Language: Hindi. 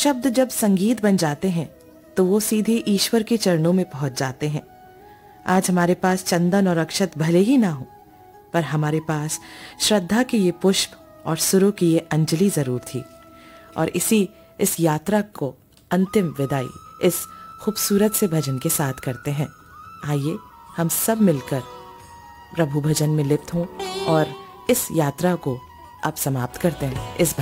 शब्द जब संगीत बन जाते हैं तो वो सीधे ईश्वर के चरणों में पहुंच जाते हैं। आज हमारे पास चंदन और अक्षत भले ही ना हो, पर हमारे पास श्रद्धा के ये पुष्प और सुरों की ये अंजलि जरूर थी। और इस यात्रा को अंतिम विदाई इस खूबसूरत से भजन के साथ करते हैं। आइए हम सब मिलकर प्रभु भजन में लिप्त हों और इस यात्रा को अब समाप्त करते हैं। इस